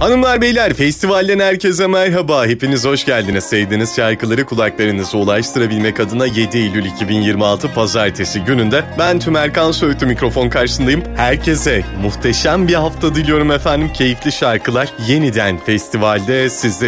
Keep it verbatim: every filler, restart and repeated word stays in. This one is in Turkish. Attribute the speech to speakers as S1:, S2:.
S1: Hanımlar beyler, festivalden herkese merhaba. Hepiniz hoş geldiniz. Sevdiğiniz şarkıları kulaklarınıza ulaştırabilmek adına yedi Eylül iki bin yirmi altı Pazartesi gününde ben Tümerkan Söğütü mikrofon karşısındayım. Herkese muhteşem bir hafta diliyorum efendim. Keyifli şarkılar yeniden festivalde sizlere